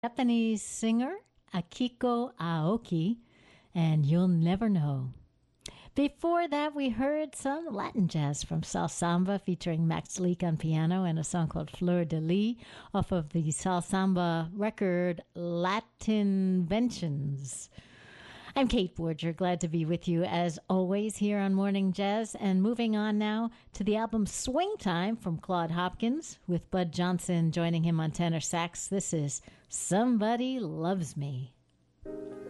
Japanese singer Akiko Aoki, and You'll Never Know. Before that, we heard some Latin jazz from Sal Samba featuring Max Leak on piano and a song called Fleur de Lis off of the Sal Samba record Latinventions. I'm Kate Borger, glad to be with you as always here on Morning Jazz. And moving on now to the album Swing Time from Claude Hopkins, with Bud Johnson joining him on tenor sax. This is Somebody Loves Me.